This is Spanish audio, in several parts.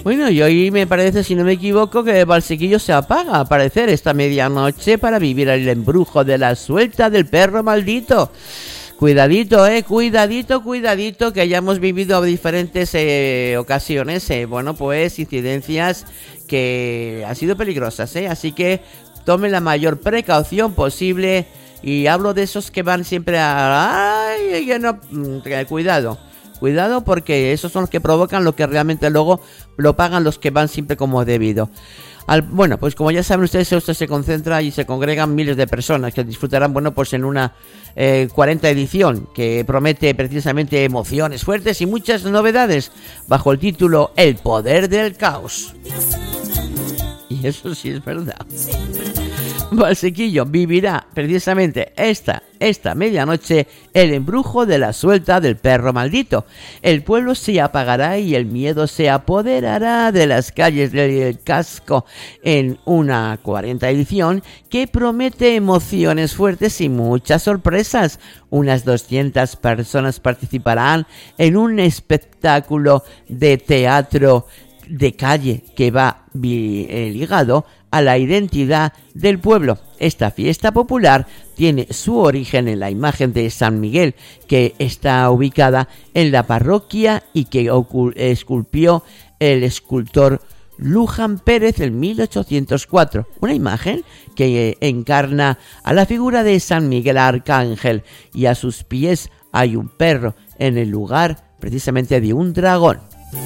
Bueno, y hoy me parece, si no me equivoco, que Valsequillo se apaga, al parecer, esta medianoche para vivir el embrujo de la suelta del perro maldito. Cuidadito, cuidadito, que ya hemos vivido diferentes ocasiones, bueno, pues incidencias que han sido peligrosas, así que tome la mayor precaución posible. Y hablo de esos que van siempre a... ¡Ay! Que no... Cuidado porque esos son los que provocan lo que realmente luego lo pagan los que van siempre como debido. Bueno, pues como ya saben ustedes, esto se concentra y se congregan miles de personas que disfrutarán, bueno, pues en una 40 edición que promete precisamente emociones fuertes y muchas novedades bajo el título El Poder del Caos. Y eso sí es verdad. Valsequillo vivirá precisamente esta medianoche el embrujo de la suelta del perro maldito. El pueblo se apagará y el miedo se apoderará de las calles del casco en una 40 edición que promete emociones fuertes y muchas sorpresas. Unas 200 personas participarán en un espectáculo de teatro de calle que va ligado a la identidad del pueblo. Esta fiesta popular tiene su origen en la imagen de San Miguel, que está ubicada en la parroquia y que esculpió el escultor Luján Pérez en 1804. Una imagen que encarna a la figura de San Miguel Arcángel y a sus pies hay un perro en el lugar precisamente de un dragón.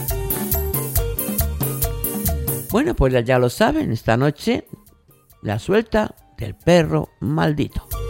Bueno, pues ya lo saben, esta noche la suelta del perro maldito.